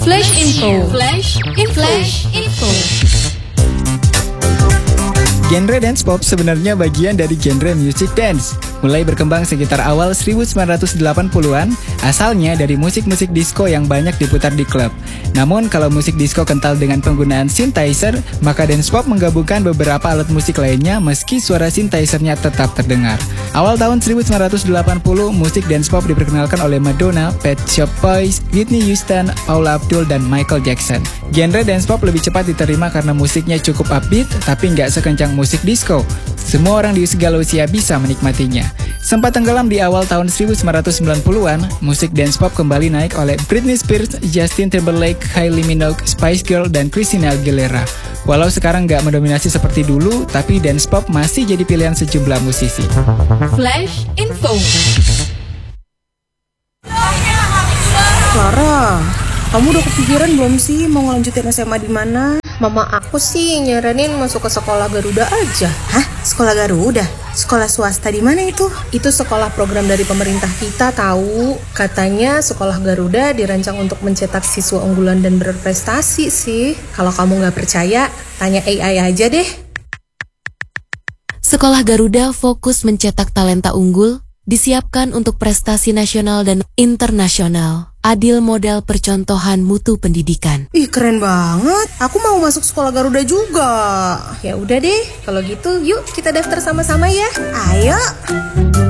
Flash Info. Flash Info. Flash Info. Genre dance pop sebenarnya bagian dari genre music dance. Mulai berkembang sekitar awal 1980-an, asalnya dari musik-musik disco yang banyak diputar di klub. Namun kalau musik disco kental dengan penggunaan synthesizer, maka dance pop menggabungkan beberapa alat musik lainnya meski suara synthesizernya tetap terdengar. Awal tahun 1980, musik dance pop diperkenalkan oleh Madonna, Pet Shop Boys, Whitney Houston, Paula Abdul, dan Michael Jackson. Genre dance pop lebih cepat diterima karena musiknya cukup upbeat, tapi nggak sekencang musik disco. Semua orang di segala usia bisa menikmatinya. Sempat tenggelam di awal tahun 1990-an, musik dance pop kembali naik oleh Britney Spears, Justin Timberlake, Kylie Minogue, Spice Girl, dan Christina Aguilera. Walau sekarang nggak mendominasi seperti dulu, tapi dance pop masih jadi pilihan sejumlah musisi. Flash Info. Clara, kamu udah kepikiran belum sih mau ngelanjutin SMA di mana? Mama aku sih nyaranin masuk ke sekolah Garuda aja. Hah? Sekolah Garuda? Sekolah swasta di mana itu? Itu sekolah program dari pemerintah kita tahu. Katanya sekolah Garuda dirancang untuk mencetak siswa unggulan dan berprestasi sih. Kalau kamu nggak percaya, tanya AI aja deh. Sekolah Garuda fokus mencetak talenta unggul, disiapkan untuk prestasi nasional dan internasional. Adil model percontohan mutu pendidikan. Ih, keren banget. Aku mau masuk sekolah Garuda juga. Ya udah deh, kalau gitu yuk kita daftar sama-sama ya. Ayo.